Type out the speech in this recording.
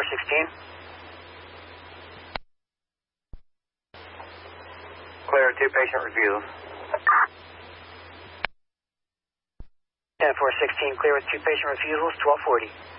10-4-16. Clear 2 patient refusals. 10-4-16, clear with 2 patient refusals, 1240.